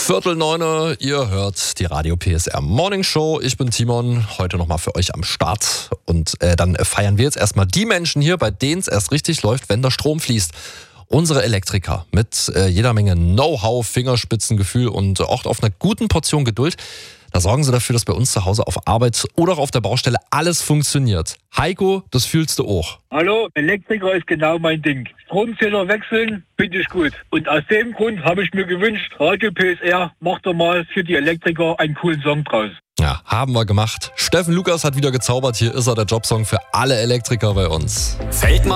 8:45, ihr hört die Radio PSR Morning Show. Ich bin Timon, heute nochmal für euch am Start. Und dann feiern wir jetzt erstmal die Menschen hier, bei denen es erst richtig läuft, wenn der Strom fließt. Unsere Elektriker mit jeder Menge Know-how, Fingerspitzengefühl und auch auf einer guten Portion Geduld. Da sorgen sie dafür, dass bei uns zu Hause auf Arbeit oder auch auf der Baustelle alles funktioniert. Heiko, das fühlst du auch. Hallo, Elektriker ist genau mein Ding. Stromzähler wechseln, finde ich gut. Und aus dem Grund habe ich mir gewünscht, Radio PSR, macht doch mal für die Elektriker einen coolen Song draus. Ja, haben wir gemacht. Steffen Lukas hat wieder gezaubert. Hier ist er, der Jobsong für alle Elektriker bei uns.